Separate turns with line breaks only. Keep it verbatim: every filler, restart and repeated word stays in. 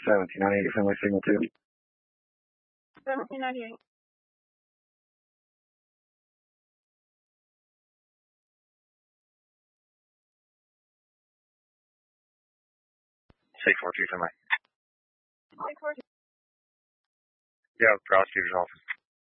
seventeen ninety-eight, family signal two.
seventeen ninety-eight.
six four two, family.
six four two.
Yeah, prosecutor's office.